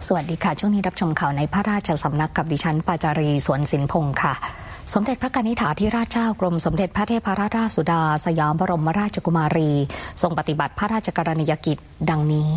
สวัสดีค่ะช่วงนี้รับชมข่าวในพระราชสำนักกับดิฉันปาจารีสวนสินพงศ์ค่ะสมเด็จพระกนิษฐาธิราชเจ้ากรมสมเด็จพระเทพรัตนราชสุดาสยามบรมราชกุมารีทรงปฏิบัติพระราชกรณียกิจดังนี้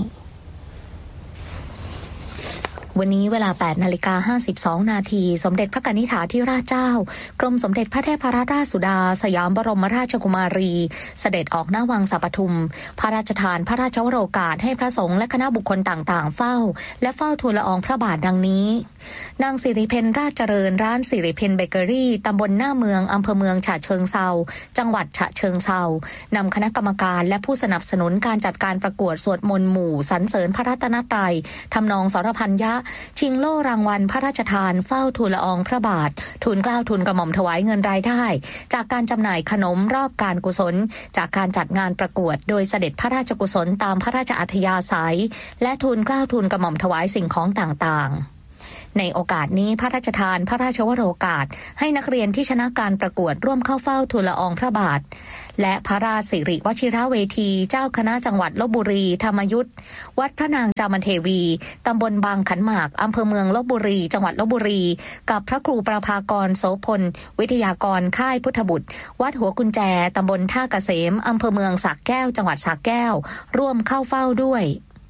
วันนี้เวลา 8:52 นาทีสมเด็จพระกนิษฐาธิราชเจ้ากรมสมเด็จพระเทพรัตนราชสุดาสยามบรมราชกุมารีเสด็จออกหน้าวังสัปทุมพระราชทานพระราชวโรกาสให้พระสงฆ์และคณะบุคคลต่างๆเฝ้าและเฝ้าทูลละอองพระบาทดังนี้นางสิริเพญราชเจริญร้านสิริเพญเบเกอรี่ตำบลหน้าเมืองอำเภอเมืองฉะเชิงเทราจังหวัดฉะเชิงเทรานำคณะกรรมการและผู้สนับสนุนการจัดการประกวดสวดมนต์หมู่สรรเสริญพระรัตนตรัยทำนองสรพัญญะชิงโล่รางวัลพระราชทานเฝ้าทูลละอองพระบาททูลเกล้าทูลกระหม่อมถวายเงินรายได้จากการจำหน่ายขนมรอบการกุศลจากการจัดงานประกวดโดยเสด็จพระราชกุศลตามพระราชอัธยาศัยและทูลเกล้าทูลกระหม่อมถวายสิ่งของต่างๆในโอกาสนี้พระราชทานพระราชวโรกาสให้นักเรียนที่ชนะการประกวดร่วมเข้าเฝ้าทูลละอองพระบาทและพระราชสิริวชิรเวทีเจ้าคณะจังหวัดลพบุรีธรรมยุทธวัดพระนางจามเทวีตำบลบางขันหมากอำเภอเมืองลพบุรีจังหวัดลพบุรีกับพระครูประภากรโสพลวิทยากรค่ายพุทธบุตรวัดหัวกุญแจตำบลท่าเกษมอำเภอเมืองสระแก้วจังหวัดสระแก้วร่วมเข้าเฝ้าด้วย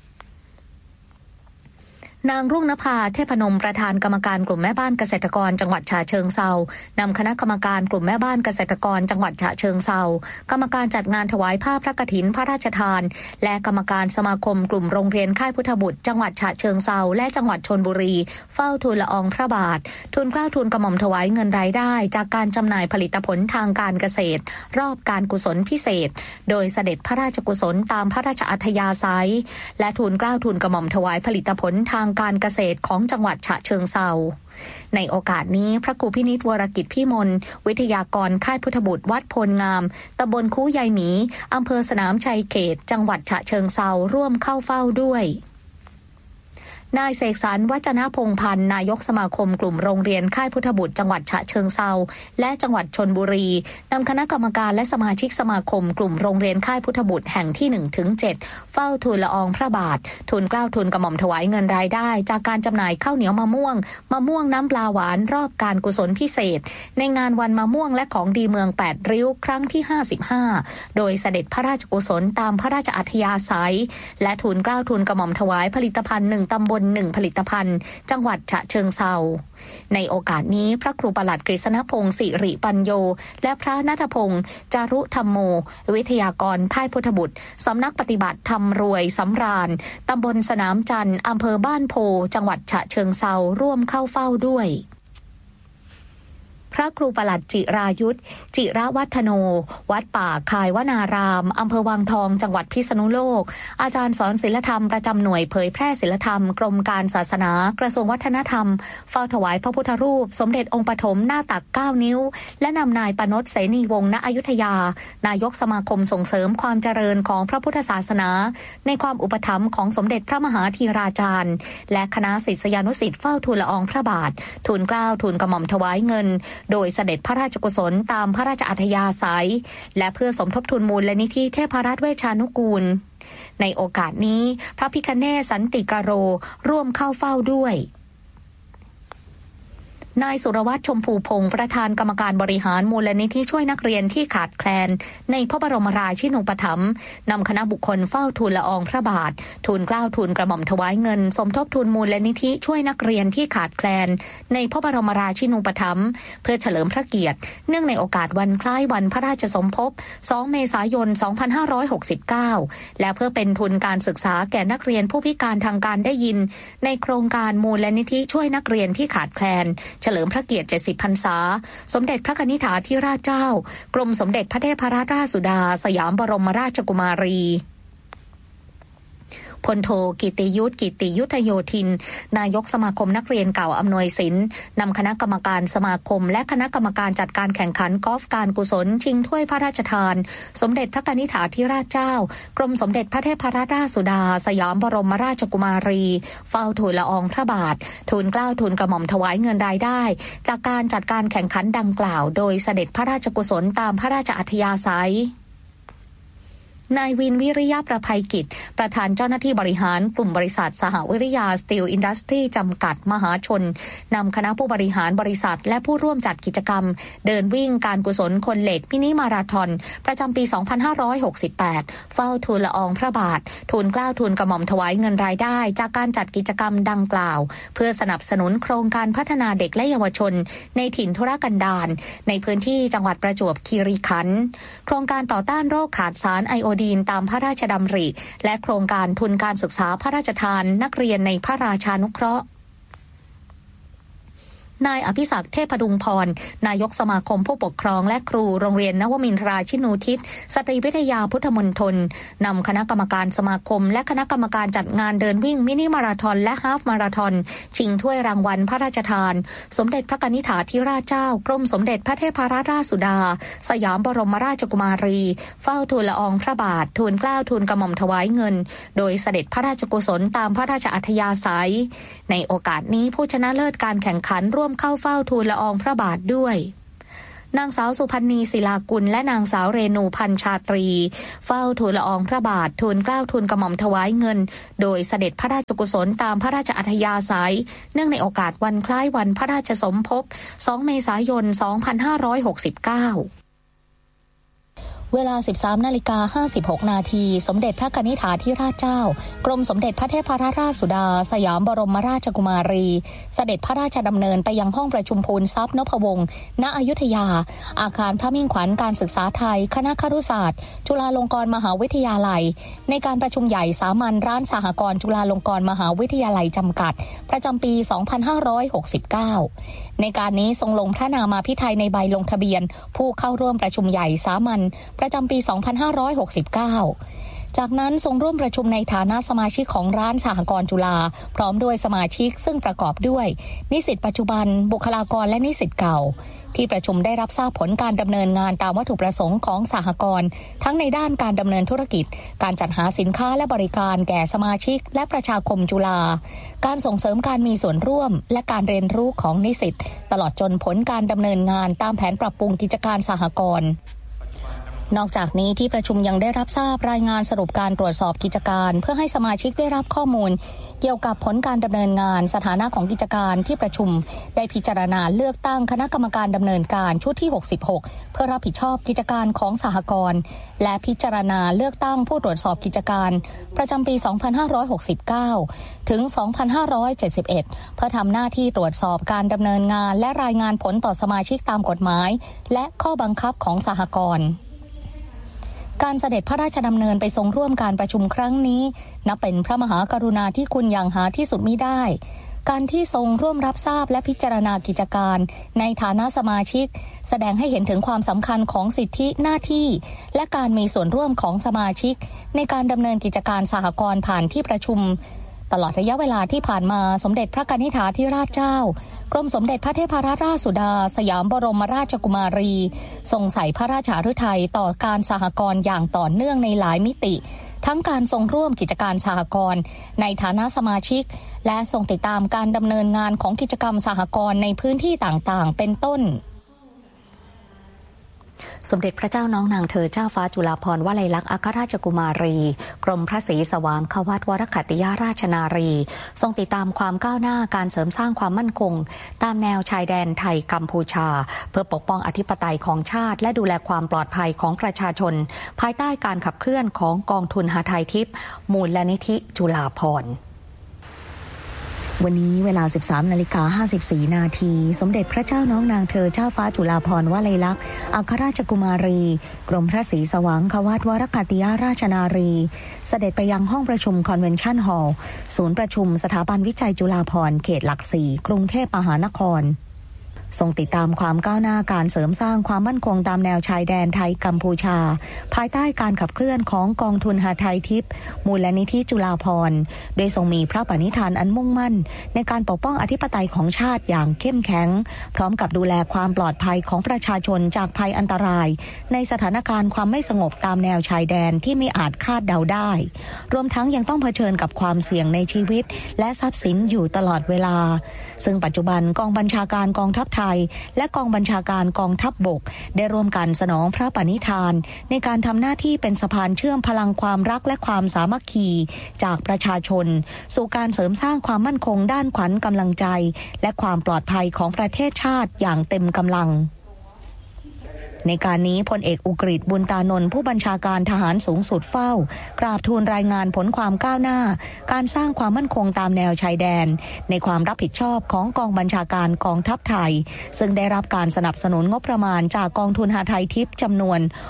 นางรุ่งนภาเทพนมประธานกรรมการกลุ่มแม่บ้านเกษตรกรจังหวัดฉะเชิงเทรานำคณะกรรมการกลุ่มแม่บ้านเกษตรกรจังหวัดฉะเชิงเทรากรรมการจัดงานถวายผ้าพระกฐินพระราชทานและกรรมการสมาคมกลุ่มโรงเรียนค่ายพุทธบุตรจังหวัดฉะเชิงเทราและจังหวัดชลบุรีเฝ้าทูลละอองพระบาททูลเกล้าทูลกระหม่อมถวายเงินรายได้จากการจำหน่ายผลิตผลทางการเกษตรรอบการกุศลพิเศษโดยเสด็จพระราชกุศลตามพระราชอัธยาศัยและทูลเกล้าทูลกระหม่อมถวายผลิตผลทางการเกษตรของจังหวัดฉะเชิงเทราในโอกาสนี้พระครูพินิจวรกิจพิมลวิทยากรค่ายพุทธบุตรวัดโพลงามตำบลคูยายหมีอำเภอสนามชัยเขตจังหวัดฉะเชิงเทราร่วมเข้าเฝ้าด้วยนายเสกสรรวจนะพงษ์พันธ์นายกสมาคมกลุ่มโรงเรียนค่ายพุทธบุตรจังหวัดฉะเชิงเทราและจังหวัดชลบุรีนำคณะกรรมการและสมาชิกสมาคมกลุ่มโรงเรียนค่ายพุทธบุตรแห่งที่ 1-7 เฝ้าทูลละอองพระบาททูลเกล้าทูลกระหม่อมถวายเงินรายได้จากการจำหน่ายข้าวเหนียวมะม่วงน้ำปลาหวานรอบการกุศลพิเศษในงานวันมะม่วงและของดีเมือง8ริ้วครั้งที่55โดยเสด็จพระราชกุศลตามพระราชอัธยาศัยและทูลเกล้าทูลกระหม่อมถวายผลิตภัณฑ์1ตำบล1ผลิตภัณฑ์จังหวัดฉะเชิงเทราในโอกาสนี้พระครูปลัดกฤษณพงศ์สิริปัญโยและพระณัฐพงศ์จารุธรรมโมวิทยากรค่ายพุทธบุตรสำนักปฏิบัติธรรมรวยสำราญตำบลสนามจันทร์อำเภอบ้านโพจังหวัดฉะเชิงเทราร่วมเข้าเฝ้าด้วยพระครูปลัดจิรายุทธจิรวัฒโนวัดป่าคายวนารามอำเภอวังทองจังหวัดพิษณุโลกอาจารย์สอนศิลธรรมประจำหน่วยเผยแพร่ศิลธรรมกรมการศาสนากระทรวงวัฒนธรรมเฝ้าถวายพระพุทธรูปสมเด็จองค์ปฐมหน้าตัก9นิ้วและนำนายปนดเสนีวงศ์ณอยุธยานายกสมาคมส่งเสริมความเจริญของพระพุทธศาสนาในความอุปถัมภ์ของสมเด็จพระมหาธีราจารย์และคณะศิษยานุศิษย์เฝ้าทูลละอองพระบาททูลเกล้าทูลกระหม่อมถวายเงินโดยเสด็จพระราชกุศลตามพระราชอัธยาศัยและเพื่อสมทบทุนมูลนิธิเทพรัตน์เวชานุกูลในโอกาสนี้พระพิฆเนศสันติกโรร่วมเข้าเฝ้าด้วยนายสุรวัฒน์ชมพูพงศ์ประธานกรรมการบริหารมูลนิธิช่วยนักเรียนที่ขาดแคลนในพระบรมราชินูปถัมภ์นำคณะบุคคลเฝ้าทูลละอองพระบาททูลเกล้าทูลกระหม่อมถวายเงินสมทบทุนมูลนิธิช่วยนักเรียนที่ขาดแคลนในพระบรมราชินูปถัมภ์เพื่อเฉลิมพระเกียรติเนื่องในโอกาสวันคล้ายวันพระราชสมภพ2เมษายน2569และเพื่อเป็นทุนการศึกษาแก่นักเรียนผู้พิการทางการได้ยินในโครงการมูลนิธิช่วยนักเรียนที่ขาดแคลนเฉลิมพระเกียรติ70พรรษาสมเด็จพระกนิษฐาธิราชเจ้ากรมสมเด็จพระเทพรัตนราชสุดาสยามบรมราชกุมารีพลโทกิติยุทธกิติยุทธโยธินนายกสมาคมนักเรียนเก่าอำนวยสินนำคณะกรรมการสมาคมและคณะกรรมการจัดการแข่งขันกอล์ฟการกุศลชิงถ้วยพระราชทานสมเด็จพระกนิษฐาธิราชเจ้ากรมสมเด็จพระเทพรัตนราชสุดาสยามบรมราชกุมารีเฝ้าทูลละอองพระบาททูลเกล้าทูลกระหม่อมถวายเงินรายได้จากการจัดการแข่งขันดังกล่าวโดยเสด็จพระราชกุศลตามพระราชอัธยาศัยนายวินวิริยะประภัยกิจประธานเจ้าหน้าที่บริหารกลุ่มบริษัทสหวิริยาสตีลอินดัสทรีจำกัดมหาชนนำคณะผู้บริหารบริษัทและผู้ร่วมจัดกิจกรรมเดินวิ่งการกุศลคนเหล็กมินิมาราธอนประจำปี 2568 เฝ้าทูลละอองพระบาททูลเกล้าทูลกระหม่อมถวายเงินรายได้จากการจัดกิจกรรมดังกล่าวเพื่อสนับสนุนโครงการพัฒนาเด็กและเยาวชนในถิ่นทุรกันดารในพื้นที่จังหวัดประจวบคีรีขันธ์โครงการต่อต้านโรคขาดสารไอโอดีนตามพระราชดำริและโครงการทุนการศึกษาพระราชทานนักเรียนในพระราชานุเคราะห์นายอภิศักดิ์เทพดุงพรนายกสมาคมผู้ปกครองและครูโรงเรียนนวมินทราชินูทิศสตรีวิทยาพุทธมณฑลนำคณะกรรมการสมาคมและคณะกรรมการจัดงานเดินวิ่งมินิมาราธอนและฮาล์ฟมาราธอนชิงถ้วยรางวัลพระราชทานสมเด็จพระกนิษฐาธิราชเจ้ากรมสมเด็จพระเทพรัตนราชสุดาสยามบรมราชกุมารีเฝ้าทูลละอองพระบาททูลเกล้าทูลกระหม่อมถวายเงินโดยเสด็จพระราชกุศลตามพระราชอัธยาศัยในโอกาสนี้ผู้ชนะเลิศการแข่งขันร่วมเข้าเฝ้าทูลละอองพระบาทด้วยนางสาวสุพรรณีศิลากุลและนางสาวเรนูพันชาตรีเฝ้าทูลละอองพระบาททูลเกล้าทูลกระหม่อมถวายเงินโดยเสด็จพระราชกุศลตามพระราชอัธยาศัยเนื่องในโอกาสวันคล้ายวันพระราชสมภพ 2 เมษายน 2569เวลา 13:56 นาทีสมเด็จพระกนิษฐาธิราชเจ้ากรมสมเด็จพระเทพรัตนราชสุดาสยามบรมราชกุมารีเสด็จพระราชดำเนินไปยังห้องประชุมพูนทรัพย์นพวงศ์ณอยุธยาอาคารพระมิ่งขวัญการศึกษาไทยคณะครุศาสตร์จุฬาลงกรณ์มหาวิทยาลัยในการประชุมใหญ่สามัญร้านสหกรณ์จุฬาลงกรณ์มหาวิทยาลัยจำกัดประจำปี 2569ในการนี้ทรงลงพระนามาภิไธยในใบลงทะเบียนผู้เข้าร่วมประชุมใหญ่สามัญประจำปี 2569 จากนั้นทรงร่วมประชุมในฐานะสมาชิกของร้านสหกรณ์จุฬาพร้อมด้วยสมาชิกซึ่งประกอบด้วยนิสิตปัจจุบันบุคลากรและนิสิตเก่าที่ประชุมได้รับทราบผลการดำเนินงานตามวัตถุประสงค์ของสหกรณ์ทั้งในด้านการดำเนินธุรกิจการจัดหาสินค้าและบริการแก่สมาชิกและประชาคมจุฬาการส่งเสริมการมีส่วนร่วมและการเรียนรู้ของนิสิตตลอดจนผลการดำเนินงานตามแผนปรับปรุงกิจการสหกรณ์นอกจากนี้ที่ประชุมยังได้รับทราบรายงานสรุปการตรวจสอบกิจการเพื่อให้สมาชิกได้รับข้อมูลเกี่ยวกับผลการดำเนินงานสถานะของกิจการที่ประชุมได้พิจารณาเลือกตั้งคณะกรรมการดำเนินการชุดที่66เพื่อรับผิดชอบกิจการของสหกรณ์และพิจารณาเลือกตั้งผู้ตรวจสอบกิจการประจำปี 2569 ถึง 2571 เพื่อทำหน้าที่ตรวจสอบการดำเนินงานและรายงานผลต่อสมาชิกตามกฎหมายและข้อบังคับของสหกรณ์การเสด็จพระราชดำเนินไปทรงร่วมการประชุมครั้งนี้นับเป็นพระมหากรุณาธิคุณอย่างหาที่สุดมิได้การที่ทรงร่วมรับทราบและพิจารณากิจการในฐานะสมาชิกแสดงให้เห็นถึงความสำคัญของสิทธิหน้าที่และการมีส่วนร่วมของสมาชิกในการดำเนินกิจการสหกรณ์ผ่านที่ประชุมตลอดระยะเวลาที่ผ่านมาสมเด็จพระกนิษฐาธิราชเจ้ากรมสมเด็จพระเทพรัตนราชสุดาสยามบรมราชกุมารีทรงใส่พระราชฤทัยต่อการสหกรณ์อย่างต่อเนื่องในหลายมิติทั้งการทรงร่วมกิจการสหกรณ์ในฐานะสมาชิกและทรงติดตามการดำเนินงานของกิจกรรมสหกรณ์ในพื้นที่ต่างๆเป็นต้นสมเด็จพระเจ้าน้องนางเธอเจ้าฟ้าจุฬาภรณ์วลัยลักษณ์อัครราชกุมารีกรมพระศรีสว่างควัตวรขัตติยราชนารีทรงติดตามความก้าวหน้าการเสริมสร้างความมั่นคงตามแนวชายแดนไทยกัมพูชาเพื่อปกป้องอธิปไตยของชาติและดูแลความปลอดภัยของประชาชนภายใต้การขับเคลื่อนของกองทุนหทัยทิพย์มูลนิธิจุฬาภรณ์วันนี้เวลา 13:54 นาทีสมเด็จพระเจ้าน้องนางเธอเจ้าฟ้าจุฬาภรณ์วลัยลักษณ์อัครราชกุมารีกรมพระศรีสว่างควัตวรขัตติยราชนารีเสด็จไปยังห้องประชุมคอนเวนชั่นฮอลล์ศูนย์ประชุมสถาบันวิจัยจุฬาภรณ์เขตหลัก4กรุงเทพมหานครทรงติดตามความก้าวหน้าการเสริมสร้างความมั่นคงตามแนวชายแดนไทยกัมพูชาภายใต้การขับเคลื่อนของกองทุนหทัยทิพย์มูลนิธิจุฬาภรณ์โดยทรงมีพระปณิธานอันมุ่งมั่นในการปกป้องอธิปไตยของชาติอย่างเข้มแข็งพร้อมกับดูแลความปลอดภัยของประชาชนจากภัยอันตรายในสถานการณ์ความไม่สงบตามแนวชายแดนที่ไม่อาจคาดเดาได้รวมทั้งยังต้องเผชิญกับความเสี่ยงในชีวิตและทรัพย์สินอยู่ตลอดเวลาซึ่งปัจจุบันกองบัญชาการกองทัพไทยและกองบัญชาการกองทัพบกได้ร่วมกันสนองพระปณิธานในการทำหน้าที่เป็นสะพานเชื่อมพลังความรักและความสามัคคีจากประชาชนสู่การเสริมสร้างความมั่นคงด้านขวัญกำลังใจและความปลอดภัยของประเทศชาติอย่างเต็มกำลังในการนี้พลเอกอุกฤษบุญตานนท์ผู้บัญชาการทหารสูงสุดเฝ้ากราบทูลรายงานผลความก้าวหน้าการสร้างความมั่นคงตามแนวชายแดนในความรับผิดชอบของกองบัญชาการกองทัพไทยซึ่งได้รับการสนับสนุนงบประมาณจากกองทุนหาไทยทิพย์จำนวน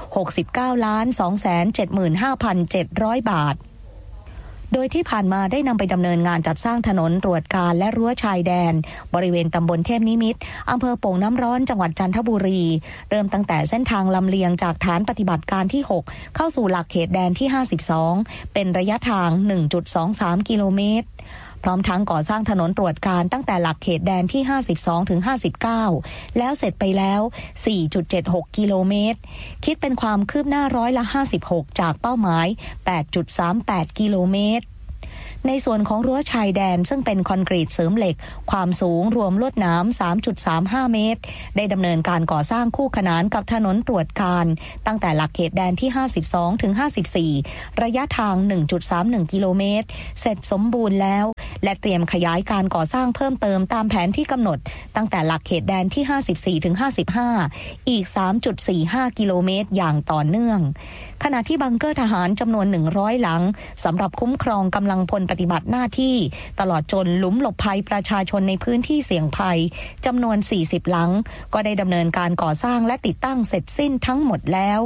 69,275,700 บาทโดยที่ผ่านมาได้นำไปดำเนินงานจัดสร้างถนนตรวจการและรั้วชายแดนบริเวณตำบลเทพนิมิตรอำเภอโป่งน้ำร้อนจังหวัดจันทบุรีเริ่มตั้งแต่เส้นทางลำเลียงจากฐานปฏิบัติการที่ 6 เข้าสู่หลักเขตแดนที่ 52 เป็นระยะทาง 1.23 กิโลเมตรพร้อมทั้งก่อสร้างถนนตรวจการตั้งแต่หลักเขตแดนที่ 52 ถึง 59 แล้วเสร็จไปแล้ว 4.76 กิโลเมตรคิดเป็นความคืบหน้า56%จากเป้าหมาย 8.38 กิโลเมตรในส่วนของรั้วชายแดนซึ่งเป็นคอนกรีตเสริมเหล็กความสูงรวมลวดหนาม 3.35 เมตรได้ดำเนินการก่อสร้างคู่ขนานกับถนนตรวจการตั้งแต่หลักเขตแดนที่ 52 ถึง 54 ระยะทาง 1.31 กิโลเมตรเสร็จสมบูรณ์แล้วและเตรียมขยายการก่อสร้างเพิ่มเติมตามแผนที่กำหนดตั้งแต่หลักเขตแดนที่ 54 ถึง 55 อีก 3.45 กิโลเมตรอย่างต่อเนื่องขณะที่บังเกอร์ทหารจำนวน 100 หลังสำหรับคุ้มครองกำลังพลปฏิบัติหน้าที่ตลอดจนหลุมหลบภัยประชาชนในพื้นที่เสี่ยงภัยจำนวน 40 หลังก็ได้ดำเนินการก่อสร้างและติดตั้งเสร็จสิ้นทั้งหมดแล้ว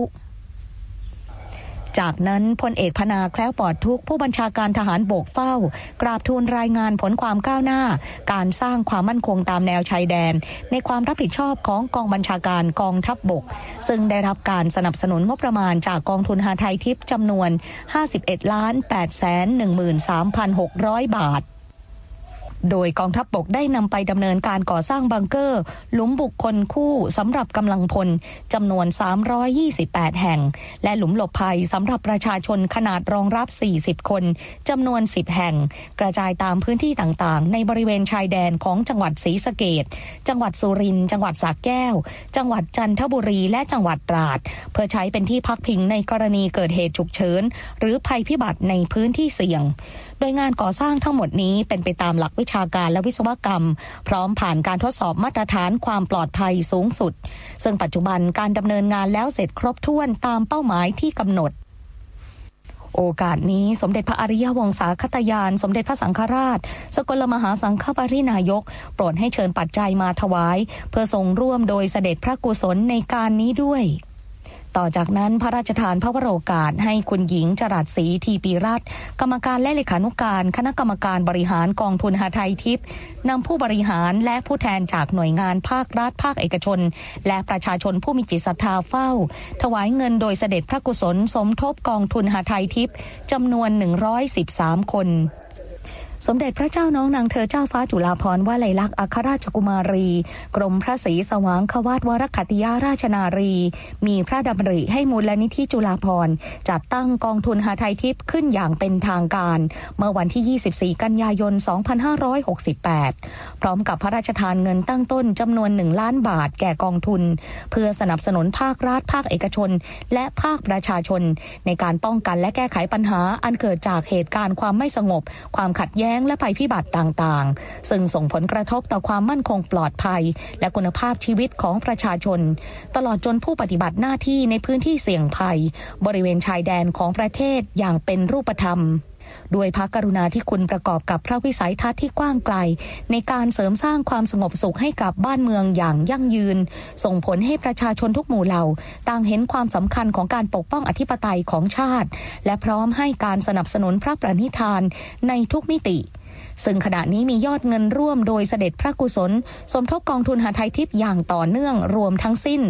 จากนั้นพลเอกพนาแคล้วปลอดทุกข์ผู้บัญชาการทหารบกเฝ้ากราบทูลรายงานผลความก้าวหน้าการสร้างความมั่นคงตามแนวชายแดนในความรับผิดชอบของกองบัญชาการกองทัพบกซึ่งได้รับการสนับสนุนงบประมาณจากกองทุนหาไทยทิพย์จำนวน 51,813,600 บาทโดยกองทัพบกได้นำไปดำเนินการก่อสร้างบังเกอร์หลุมบุคคลคู่สำหรับกำลังพลจำนวน328แห่งและหลุมหลบภัยสำหรับประชาชนขนาดรองรับ40คนจำนวน10แห่งกระจายตามพื้นที่ต่างๆในบริเวณชายแดนของจังหวัดศรีสะเกษจังหวัดสุรินทร์จังหวัดสระแก้วจังหวัดจันทบุรีและจังหวัดตราดเพื่อใช้เป็นที่พักพิงในกรณีเกิดเหตุฉุกเฉินหรือภัยพิบัติในพื้นที่เสี่ยงโดยงานก่อสร้างทั้งหมดนี้เป็นไปตามหลักวิชาการและวิศวกรรมพร้อมผ่านการทดสอบมาตรฐานความปลอดภัยสูงสุดซึ่งปัจจุบันการดำเนินงานแล้วเสร็จครบถ้วนตามเป้าหมายที่กำหนดโอกาสนี้สมเด็จพระอริยวงศาคตยานสมเด็จพระสังฆราชสกลมหาสังฆปรินายกโปรดให้เชิญปัจจัยมาถวายเพื่อทรงร่วมโดยเสด็จพระกุศลในการนี้ด้วยต่อจากนั้นพระราชทานพระวโรกาสให้คุณหญิงจรัสศรีทีปีรัตน์กรรมการและเลขานุการคณะกรรมการบริหารกองทุนหาไทยทิพย์นำผู้บริหารและผู้แทนจากหน่วยงานภาครัฐภาคเอกชนและประชาชนผู้มีจิตศรัทธาเฝ้าถวายเงินโดยเสด็จพระกุศลสมทบกองทุนหาไทยทิพย์จำนวน113คนสมเด็จพระเจ้าน้องนางเธอเจ้าฟ้าจุฬาภรณ์วลัยลักษณ์อัครราชกุมารีกรมพระศรีสว่างควาทวรคัตติยาราชนารีมีพระดำริให้มูลนิธิจุฬาภรณ์จัดตั้งกองทุนหาไทยทิพย์ขึ้นอย่างเป็นทางการเมื่อวันที่24กันยายน2568พร้อมกับพระราชทานเงินตั้งต้นจำนวน1ล้านบาทแก่กองทุนเพื่อสนับสนุนภาครัฐภาคเอกชนและภาคประชาชนในการป้องกันและแก้ไขปัญหาอันเกิดจากเหตุการณ์ความไม่สงบความขัดแย้งและภัยพิบัติต่างๆซึ่งส่งผลกระทบต่อความมั่นคงปลอดภัยและคุณภาพชีวิตของประชาชนตลอดจนผู้ปฏิบัติหน้าที่ในพื้นที่เสี่ยงภัยบริเวณชายแดนของประเทศอย่างเป็นรูปธรรมด้วยพระกรุณาธิคุณประกอบกับพระวิสัยทัศน์ที่กว้างไกลในการเสริมสร้างความสงบสุขให้กับบ้านเมืองอย่างยั่งยืนส่งผลให้ประชาชนทุกหมู่เหล่าต่างเห็นความสำคัญของการปกป้องอธิปไตยของชาติและพร้อมให้การสนับสนุนพระปณิธานในทุกมิติซึ่งขณะนี้มียอดเงินร่วมโดยเสด็จพระกุศลสมทบกองทุนหาไทยทิพย์อย่างต่อเนื่องรวมทั้งสิ้น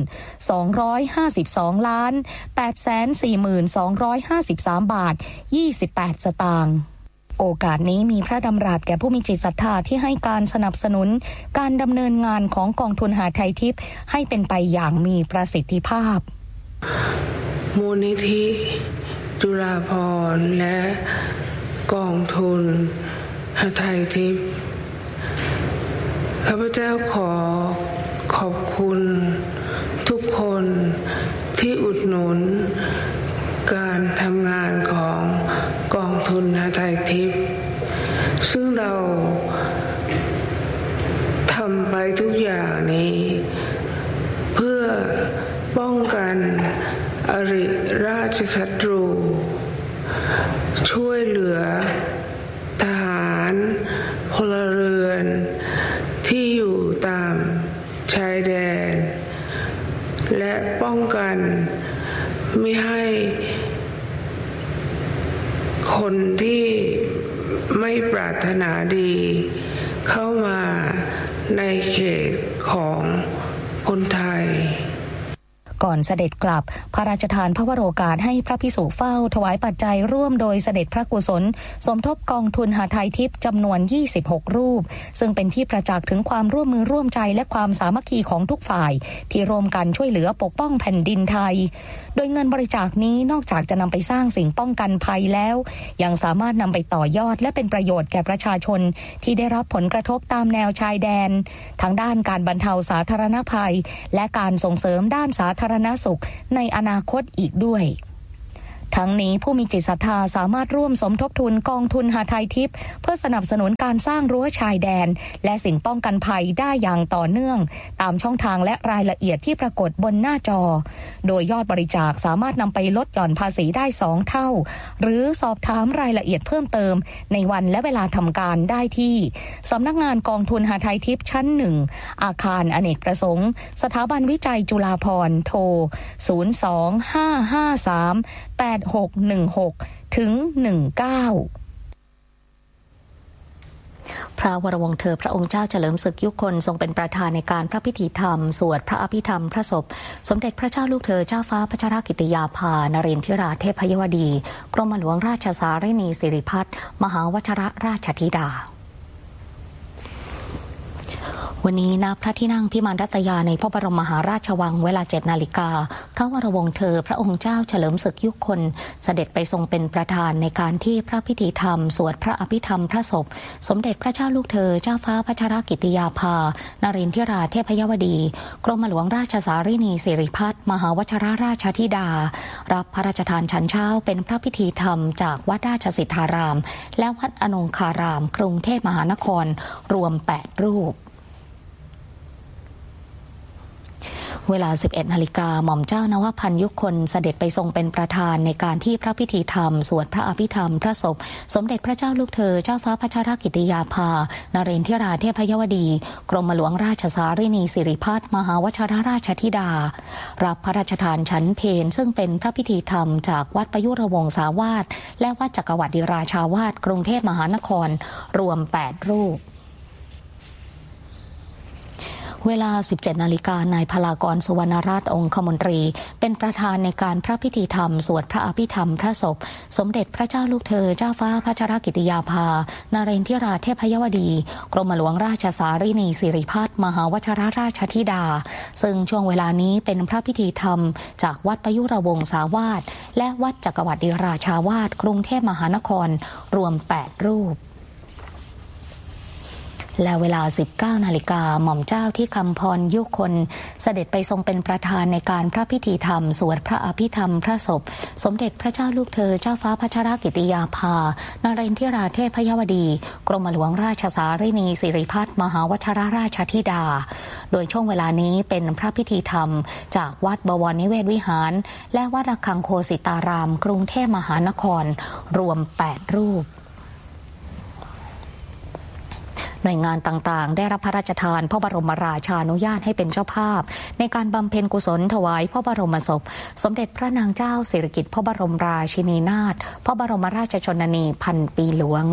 252,844,253 บาท28 สตางค์โอกาสนี้มีพระดำรัสแก่ผู้มีจิตศรัทธาที่ให้การสนับสนุนการดำเนินงานของกองทุนหาไทยทิพย์ให้เป็นไปอย่างมีประสิทธิภาพมูลนิธิจุฬาภรณ์และกองทุนหาไทยทิพย์ข้าพเจ้าขอขอบคุณทุกคนที่อุดหนุนการทำงานของกองทุนหทัยทิพย์ซึ่งเราทำไปทุกอย่างนี้เพื่อป้องกันอริราชศัตรูช่วยเหลือทหารพลเรือนที่อยู่ตามชายแดนและป้องกันไม่ให้คนที่ไม่ปรารถนาดีเข้ามาในเขตของคนไทยก่อนเสด็จกลับพระราชทานพระวโรกาสให้พระภิกษุเฝ้าถวายปัจจัยร่วมโดยเสด็จพระกุศลสมทบกองทุนหทัยทิพย์จำนวน26รูปซึ่งเป็นที่ประจักษ์ถึงความร่วมมือร่วมใจและความสามัคคีของทุกฝ่ายที่ร่วมกันช่วยเหลือปกป้องแผ่นดินไทยโดยเงินบริจาคนี้นอกจากจะนำไปสร้างสิ่งป้องกันภัยแล้วยังสามารถนำไปต่อยอดและเป็นประโยชน์แก่ประชาชนที่ได้รับผลกระทบตามแนวชายแดนทั้งด้านการบรรเทาสาธารณภัยและการส่งเสริมด้านสาธารณสุขในอนาคตอีกด้วยทั้งนี้ผู้มีจิตศรัทธาสามารถร่วมสมทบทุนกองทุนหทัยทิพย์เพื่อสนับสนุนการสร้างรั้วชายแดนและสิ่งป้องกันภัยได้อย่างต่อเนื่องตามช่องทางและรายละเอียดที่ปรากฏบนหน้าจอโดยยอดบริจาคสามารถนำไปลดหย่อนภาษีได้2เท่าหรือสอบถามรายละเอียดเพิ่มเติมในวันและเวลาทำการได้ที่สำนักงานกองทุนหทัยทิพย์ชั้น1อาคารอเนกประสงค์สถาบันวิจัยจุฬาภรณ์โทร025538616ถึง19พระวรวงศ์เธอพระองค์เจ้าเฉลิมศึกยุคลทรงเป็นประธานในการพระพิธีธรรมสวดพระอภิธรรมพระศพสมเด็จพระเจ้าลูกเธอเจ้าฟ้าพัชรกิติยาภานเรนทิราเทพยวดีกรมหลวงราชสารินีสิริพัฒน์มหาวชิรราชธิดาวันนี้ณพระที่นั่งพิมานรัตยาในพระบรมมหาราชวังเวลา 7 นาฬิกาพระวรวงศ์เธอพระองค์เจ้าเฉลิมศึกยุคลเสด็จไปทรงเป็นประธานในการที่พระพิธีธรรมสวดพระอภิธรรมพระศพสมเด็จพระเจ้าลูกเธอเจ้าฟ้าพัชรกิติยาภานเรนทิราเทพยวดีกรมหลวงราชสารินีสิริพัฒน์มหาวชิรราชธิดารับพระราชทานฉันเช้าเป็นพระพิธีธรรมจากวัดราชสิทธารามและวัดอนงคารามกรุงเทพมหานครรวม8รูปเวลา 11 นาฬิกาหม่อมเจ้านวพันธ์ยุคลเสด็จไปทรงเป็นประธานในการที่พระพิธีธรรมสวดพระอภิธรรมพระศพสมเด็จพระเจ้าลูกเธอเจ้าฟ้าพัชรกิติยาภานเรนทิราเทพยวดีกรมหลวงราชสารินีสิริพัฒน์มหาวชิรราชธิดารับพระราชทานฉันเพลซึ่งเป็นพระพิธีธรรมจากวัดประยุรวงศาวาสและวัดจักรวรรดิราชาวาสกรุงเทพมหานครรวม8รูปเวลา 17 นาฬิกานายพลากรสุวรรณราชองคมนตรีเป็นประธานในการพระพิธีธรรมสวดพระอภิธรรมพระศพสมเด็จพระเจ้าลูกเธอเจ้าฟ้าพัชรกิติยาภานเรนทิราเทพยวดีกรมหลวงราชสารินีสิริพัฒน์มหาวชิรราชธิดาซึ่งช่วงเวลานี้เป็นพระพิธีธรรมจากวัดประยุรวงศาวาสและวัดจักรวรรดิราชาวาสกรุงเทพมหานครรวม8รูปและเวลา 19 นาฬิกาหม่อมเจ้าที่คำพรยุคลเสด็จไปทรงเป็นประธานในการพระพิธีธรรมสวดพระอภิธรรมพระศพสมเด็จพระเจ้าลูกเธอเจ้าฟ้าพัชรกิติยาภานเรนทิราเทพยวดีกรมหลวงราชสารินีสิริพัฒน์มหาวชิรราชธิดาโดยช่วงเวลานี้เป็นพระพิธีธรรมจากวัดบวรนิเวศวิหารและวัดระฆังโคสิตารามกรุงเทพมหานครรวม8รูปหน่วยงานต่างๆได้รับพระราชทานพระบรมราชานุญาตให้เป็นเจ้าภาพในการบำเพ็ญกุศลถวายพระบรมศพสมเด็จพระนางเจ้าสิริกิติ์พระบรมราชินีนาถพระบรมราชชนนีพันปีหลวง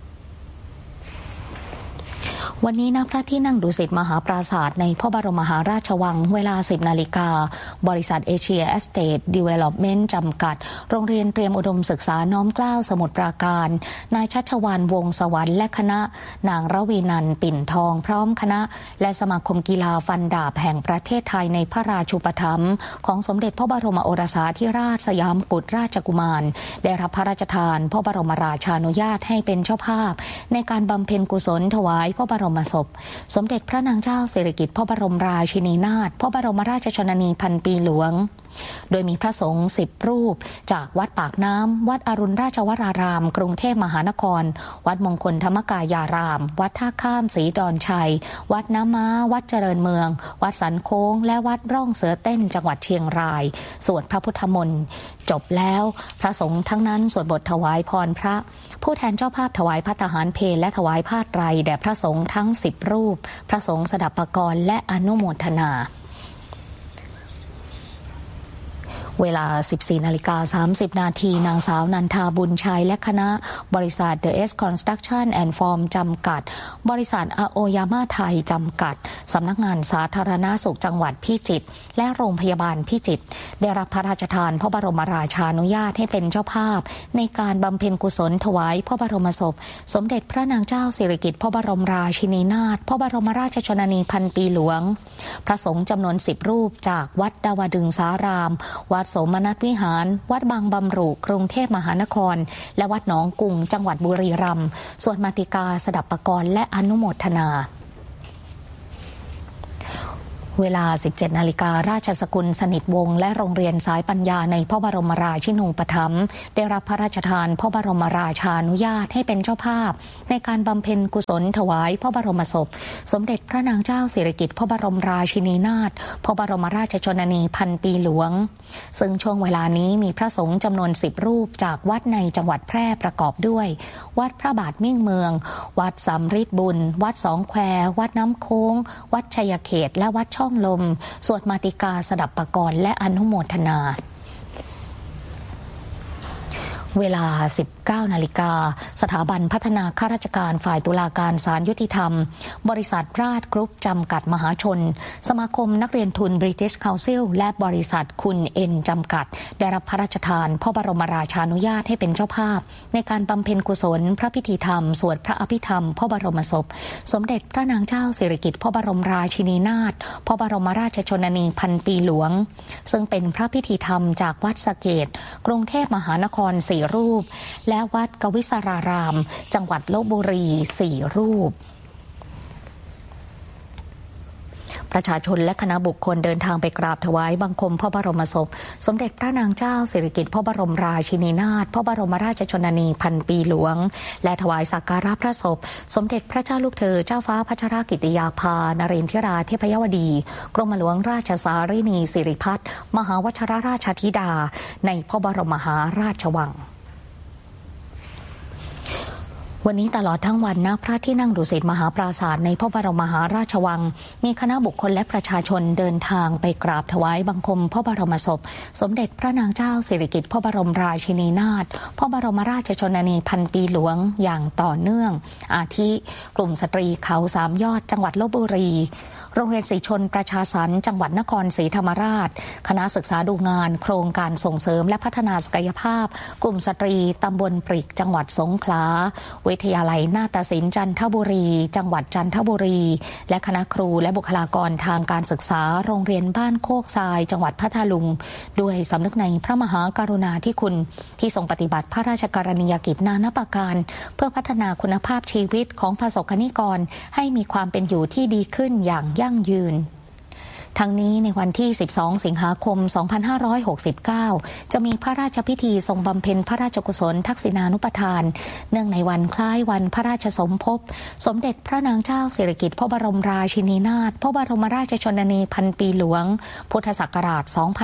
วันนี้ณพระที่นั่งดุสิตมหาปราสาทในพระบรมมหาราชวังเวลา 10 นาฬิกาบริษัทเอเชียแอสเตทดีเวล็อปเมนต์จำกัดโรงเรียนเตรียมอุดมศึกษาน้อมเกล้าสมุทรปราการนายชัชวาลวงศ์สวรรค์และคณะนางระวีนันท์ปิ่นทองพร้อมคณะและสมาคมกีฬาฟันดาบแห่งประเทศไทยในพระราชูปถัมภ์ของสมเด็จพระบรมโอรสาธิราชสยามกุฎราชกุมารได้รับพระราชทานพระบรมราชานุญาตให้เป็นเจ้าภาพในการบำเพ็ญกุศลถวายพระบรมมศพสมเด็จพระนางเจ้าสิริกิติ์พระบรมราชินีนาถพระบรมราชชนนีพันปีหลวงโดยมีพระสงฆ์10 รูปจากวัดปากน้ำวัดอรุณราชวรารามกรุงเทพมหานครวัดมงคลธรรมกายารามวัดท่าข้ามศรีดอนชัยวัดน้ำม้าวัดเจริญเมืองวัดสันโค้งและวัดร่องเสือเต้นจังหวัดเชียงรายสวดพระพุทธมนต์จบแล้วพระสงฆ์ทั้งนั้นสวดบทถวายพรพระผู้แทนเจ้าภาพถวายภัตตาหารเพลและถวายผ้าไตรแด่พระสงฆ์ทั้ง10 รูปพระสงฆ์สดับปกรณ์และอนุโมทนาเวลา 14:30 นาทีนางสาวนันทาบุญชัยและคณะบริษัท The S Construction and Form จำกัดบริษัทอาโอยาม่าไทยจำกัดสำนักงานสาธารณสุขจังหวัดพิจิตรและโรงพยาบาลพิจิตรได้รับพระราชทานพระบรมราชานุญาตให้เป็นเจ้าภาพในการบำเพ็ญกุศลถวายพระบรมศพสมเด็จพระนางเจ้าสิริกิติ์พระบรมราชินีนาถพระบรมราชชนนีพันปีหลวงพระสงฆ์จำนวน10 รูปจากวัดดาวดึงสารามวัดโสมนัสวิหารวัดบางบำรุกรุงเทพมหานครและวัดหนองกุงจังหวัดบุรีรัมย์สวดมาติกาสดับปกรณ์และอนุโมทนาเวลา 17 นาฬิการาชสกุลสนิทวงศ์และโรงเรียนสายปัญญาในพระบรมราชินูปถัมภ์ได้รับพระราชทานพระบรมราชานุญาตให้เป็นเจ้าภาพในการบำเพ็ญกุศลถวายพระบรมศพสมเด็จพระนางเจ้าสิริกิติ์พระบรมราชินีนาถพระบรมราชชนนีพันปีหลวงซึ่งช่วงเวลานี้มีพระสงฆ์จำนวน10 รูปจากวัดในจังหวัดแพร่ประกอบด้วยวัดพระบาทมิ่งเมืองวัดสำริดบุญวัดสองแคววัดน้ำโค้งวัดชัยเขตและวัดช่องลมสวดมาติกาสดับปกรณ์และอนุโมทนาเวลา 19 นาฬิกาสถาบันพัฒนาข้าราชการฝ่ายตุลาการศาลยุติธรรมบริษัทราชกรุ๊ปจำกัดมหาชนสมาคมนักเรียนทุน British Council และบริษัทคุณเอ็นจำกัดได้รับพระราชทานพระบรมราชานุญาตให้เป็นเจ้าภาพในการบำเพ็ญกุศลพระพิธีธรรมสวดพระอภิธรรมพระบรมศพสมเด็จพระนางเจ้าสิริกิติ์พระบรมราชินีนาถพระบรมราชชนนีพันปีหลวงซึ่งเป็นพระพิธีธรรมจากวัดสะเกษกรุงเทพมหานคร4 รูปและวัดกวิศรารามจังหวัดลพบุรี4 รูปประชาชนและคณะบุคคลเดินทางไปกราบถวายบังคมพระบรมศพสมเด็จพระนางเจ้าสิริกิติ์พระบรมราชินีนาถพระบรมราชชนนีพันปีหลวงและถวายสักการะพระศพสมเด็จพระเจ้าลูกเธอเจ้าฟ้าพัชรกิติยาภานเรนทิราเทพยวดีกรมหลวงราชสารินีสิริพัฒน์มหาวชิรราชธิดาในพระบรมมหาราชวังวันนี้ตลอดทั้งวันณพระที่นั่งดุสิตมหาปราสาทในพระบรมมหาราชวังมีคณะบุคคลและประชาชนเดินทางไปกราบถวายบังคมพระบรมศพสมเด็จพระนางเจ้าสิริกิติ์พระบรมราชินีนาถพระบรมราชชนนีพันปีหลวงอย่างต่อเนื่องอาทิกลุ่มสตรีเขา3 ยอดจังหวัดลพบุรีโรงเรียนศรีชนประชาสรรค์จังหวัดนครศรีธรรมราชคณะศึกษาดูงานโครงการส่งเสริมและพัฒนาศักยภาพกลุ่มสตรีตำบลปริกจังหวัดสงขลาวิทยาลัยนาฏศิลป์จันทบุรีจังหวัดจันทบุรีและคณะครูและบุคลากรทางการศึกษาโรงเรียนบ้านโคกทรายจังหวัดพัทลุงด้วยสำนึกในพระมหากรุณาธิคุณที่ทรงปฏิบัติพระราชกรณียกิจนานาประการเพื่อพัฒนาคุณภาพชีวิตของประสบกนิกรให้มีความเป็นอยู่ที่ดีขึ้นอย่างยั่งยืนทั้งนี้ในวันที่12 สิงหาคม 2569จะมีพระราชพิธีทรงบำเพ็ญพระราชกุศลทักษิณานุปทานเนื่องในวันคล้ายวันพระราชสมภพสมเด็จพระนางเจ้าสิริกิติ์พระบรมราชินีนาถพระบรมราชชนนีพันปีหลวงพุทธศักราช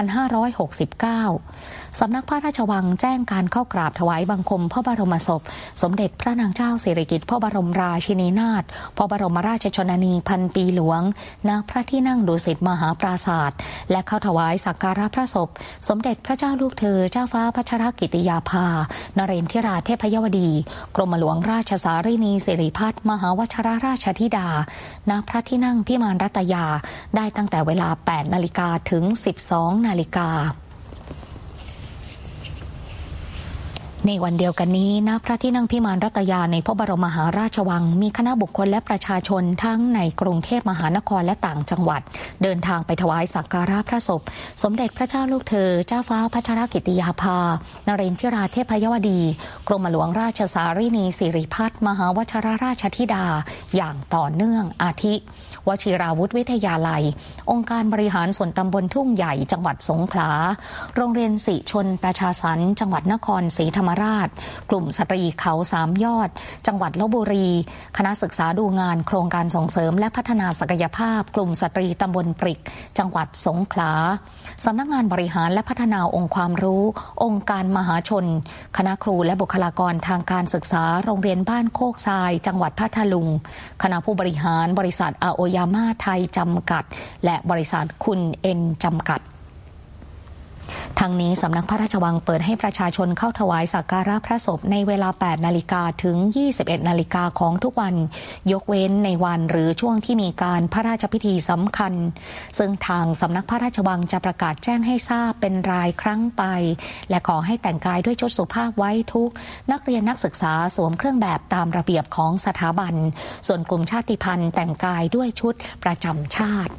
2569สำนักพระราชวังแจ้งการเข้ากราบถวายบังคมพระบรมศพสมเด็จพระนางเจ้าสิริกิติ์พระบรมราชินีนาถพระบรมราชชนนีพันปีหลวงณพระที่นั่งดุสิตมหาปราสาทและเข้าถวายสักการะพระศพสมเด็จพระเจ้าลูกเธอเจ้าฟ้าพัชรกิติยาภานเรนทิราเทพยวดีกรมหลวงราชสารินีสิริพัฒน์มหาวชิรราชธิดาณพระที่นั่งพิมานรัตยาได้ตั้งแต่เวลา 8 นาฬิกาถึง 12 นาฬิกาในวันเดียวกันนี้ณพระที่นั่งพิมานรัตยาในพระบรมมหาราชวังมีคณะบุคคลและประชาชนทั้งในกรุงเทพมหานครและต่างจังหวัดเดินทางไปถวายสักการะพระศพสมเด็จพระเจ้าลูกเธอเจ้าฟ้าพัชรกิติยาภานเรนทิราเทพยวดีกรมหลวงราชสารินีสิริพัฒน์มหาวชิรราชธิดาอย่างต่อเนื่องอาทิวชิราวุธวิทยาลัยองค์การบริหารส่วนตำบลทุ่งใหญ่จังหวัดสงขลาโรงเรียนศิชนประชาสรรค์จังหวัดนครศรีธรรมราชกลุ่มสตรีเขาสามยอดจังหวัดลพบุรีคณะศึกษาดูงานโครงการส่งเสริมและพัฒนาศักยภาพกลุ่มสตรีตำบลปริกจังหวัดสงขลาสำนักงานบริหารและพัฒนาองค์ความรู้องค์การมหาชนคณะครูและบุคลากรทางการศึกษาโรงเรียนบ้านโคกทรายจังหวัดพัทลุงคณะผู้บริหารบริษัทอาโอยาม่าไทยจำกัดและบริษัทคุณเอ็นจำกัดทั้งนี้สำนักพระราชวังเปิดให้ประชาชนเข้าถวายสักการะพระศพในเวลา 8 นาฬิกาถึง 21 นาฬิกาของทุกวันยกเว้นในวันหรือช่วงที่มีการพระราชพิธีสำคัญซึ่งทางสำนักพระราชวังจะประกาศแจ้งให้ทราบเป็นรายครั้งไปและขอให้แต่งกายด้วยชุดสุภาพไว้ทุกนักเรียนนักศึกษาสวมเครื่องแบบตามระเบียบของสถาบันส่วนกลุ่มชาติพันธุ์แต่งกายด้วยชุดประจำชาติ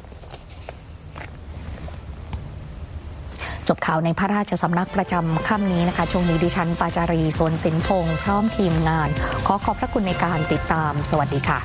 จบข่าวในพระราชสำนักประจำค่ำนี้นะคะช่วงนี้ดิฉันปาจารีสวนสินพงษ์พร้อมทีมงานขอขอบพระคุณในการติดตามสวัสดีค่ะ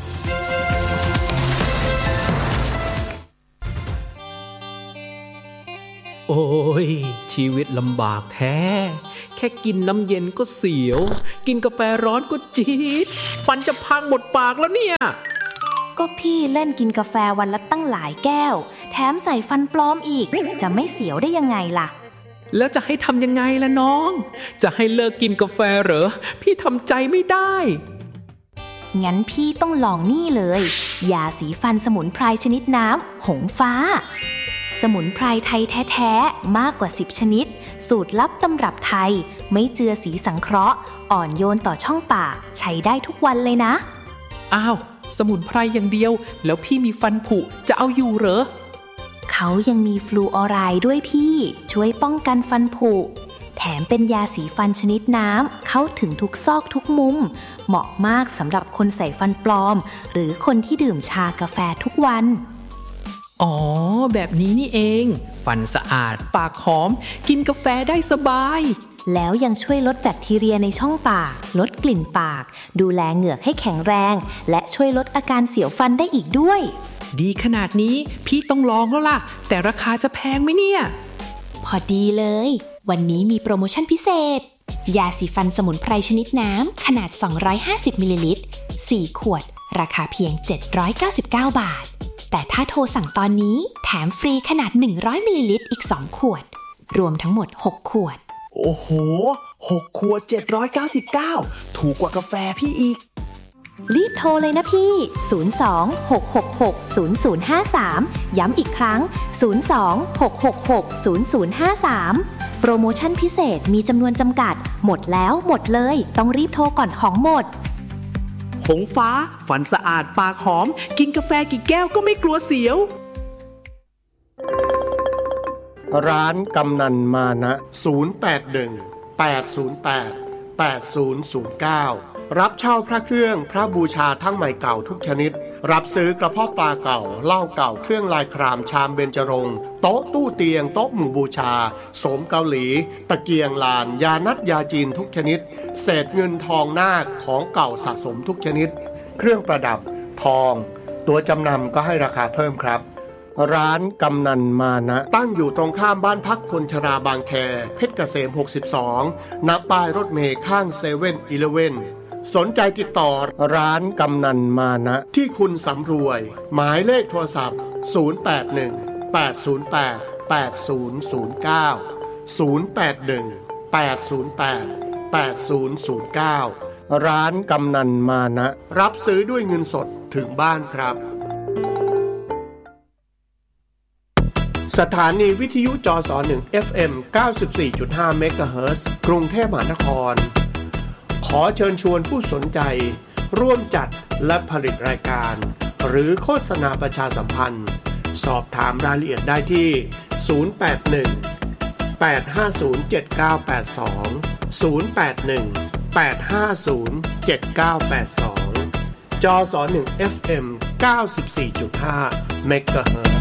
โอ้ยชีวิตลำบากแท้แค่กินน้ำเย็นก็เสียวกินกาแฟร้อนก็จี๊ดฟันจะพังหมดปากแล้วเนี่ยก็พี่เล่นกินกาแฟวันละตั้งหลายแก้วแถมใส่ฟันปลอมอีกจะไม่เสียวได้ยังไงล่ะแล้วจะให้ทำยังไงล่ะน้องจะให้เลิกกินกาแฟเหรอพี่ทำใจไม่ได้งั้นพี่ต้องลองนี่เลยยาสีฟันสมุนไพรชนิดน้ำหงฟ้าสมุนไพรไทยแท้ๆมากกว่า10ชนิดสูตรลับตำรับไทยไม่เจือสีสังเคราะห์อ่อนโยนต่อช่องปากใช้ได้ทุกวันเลยนะอ้าวสมุนไพรอย่างเดียวแล้วพี่มีฟันผุจะเอาอยู่เหรอเขายังมีฟลูออไรด์ด้วยพี่ช่วยป้องกันฟันผุแถมเป็นยาสีฟันชนิดน้ำเข้าถึงทุกซอกทุกมุมเหมาะมากสำหรับคนใส่ฟันปลอมหรือคนที่ดื่มชากาแฟทุกวันอ๋อแบบนี้นี่เองฟันสะอาดปากหอมกินกาแฟได้สบายแล้วยังช่วยลดแบคทีเรียในช่องปากลดกลิ่นปากดูแลเหงือกให้แข็งแรงและช่วยลดอาการเสียวฟันได้อีกด้วยดีขนาดนี้พี่ต้องลองแล้วล่ะแต่ราคาจะแพงไหมเนี่ยพอดีเลยวันนี้มีโปรโมชั่นพิเศษยาสีฟันสมุนไพรชนิดน้ำขนาด250มิลลิลิตร4ขวดราคาเพียง799 บาทแต่ถ้าโทรสั่งตอนนี้แถมฟรีขนาด100มิลลิลิตรอีก2ขวดรวมทั้งหมด6ขวดโอ้โห6ขวด799ถูกกว่ากาแฟพี่อีกรีบโทรเลยนะพี่02-666-0053ย้ำอีกครั้ง02-666-0053โปรโมชั่นพิเศษมีจำนวนจำกัดหมดแล้วหมดเลยต้องรีบโทรก่อนของหมดหงฟ้าฟันสะอาดปากหอมกินกาแฟกี่แก้วก็ไม่กลัวเสียวร้านกำนันมานะ081-808-8009รับเช่าพระเครื่องพระบูชาทั้งใหม่เก่าทุกชนิดรับซื้อกระเพาะปลาเก่าเหล้าเก่าเครื่องลายครามชามเบญจรงค์โต๊ะตู้เตียงโต๊ะหมู่บูชาโสมเกาหลีตะเกียงลานยานัดยาจีนทุกชนิดเศษเงินทองนาคของเก่าสะสมทุกชนิดเครื่องประดับทองตัวจำนำก็ให้ราคาเพิ่มครับร้านกำนันมานะตั้งอยู่ตรงข้ามบ้านพักคนชราบางแคเพชรเกษม62ณป้ายรถเมล์ข้าง7-Elevenสนใจติดต่อร้านกำนันมานะที่คุณสำรวยหมายเลขโทรศัพท์081-808-8009 ร้านกำนันมานะรับซื้อด้วยเงินสดถึงบ้านครับสถานีวิทยุจส1 FM 94.5 เมกะเฮิรตซ์กรุงเทพมหานครขอเชิญชวนผู้สนใจร่วมจัดและผลิตรายการหรือโฆษณาประชาสัมพันธ์สอบถามรายละเอียดได้ที่081 จส1 FM 94.5 เมกะเฮิรตซ์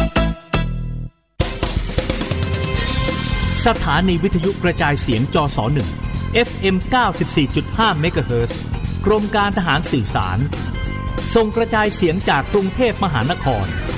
สถานีวิทยุกระจายเสียงจส1 FM 94.5 เมกะเฮิรตซ์กรมการทหารสื่อสารส่งกระจายเสียงจากกรุงเทพมหานคร